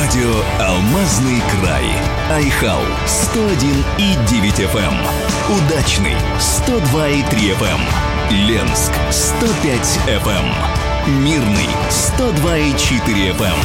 Радио «Алмазный край». Айхал 101,9 FM. Удачный 102,3 FM. Ленск 105 FM. Мирный 102,4 FM.